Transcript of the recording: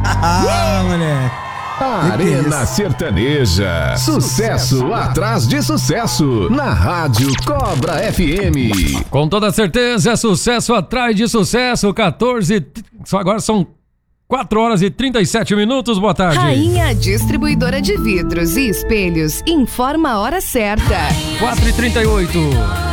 Moleque. Arena Sertaneja. Sucesso atrás de sucesso. Na Rádio Cobra FM. Com toda certeza, é sucesso atrás de sucesso. 14. Agora são 4 horas e 37 minutos. Boa tarde. Rainha Distribuidora de Vidros e Espelhos informa a hora certa. 4h38.